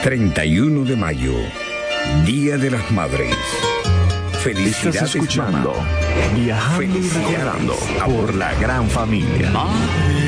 31 de mayo, Día de las Madres. Felicidades. Estás escuchando Viajando y Recordando por la Gran Familia. Madre